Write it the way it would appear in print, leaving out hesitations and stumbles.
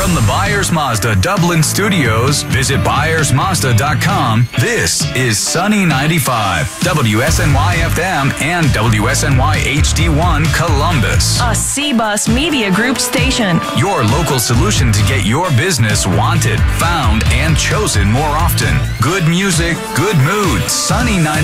From the Byers Mazda Dublin studios, visit ByersMazda.com. This is Sunny 95, WSNY FM and WSNY HD1 Columbus. A C-Bus Media Group station. Your local solution to get your business wanted, found, and chosen more often. Good music, good mood. Sunny 95.